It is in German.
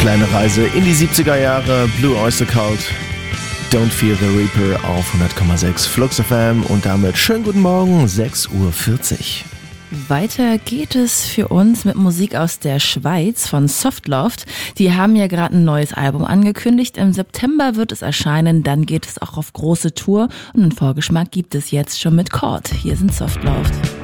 Kleine Reise in die 70er Jahre, Blue Oyster Cult, Don't Fear the Reaper auf 100,6 Flux FM und damit schönen guten Morgen, 6:40 Uhr. Weiter geht es für uns mit Musik aus der Schweiz von Softloft. Die haben ja gerade ein neues Album angekündigt. Im September wird es erscheinen, dann geht es auch auf große Tour und einen Vorgeschmack gibt es jetzt schon mit Chord. Hier sind Softloft.